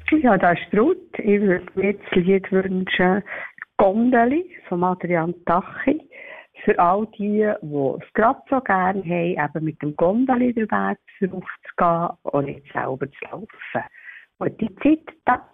Ja, das ist Ruth. Ich würde mir das Lied wünschen, Gondeli von Adrian Tachi. Für all die es gerade so gerne haben, eben mit dem Gondeli den Weg raufzugehen und nicht selber zu laufen. Gute Zeit.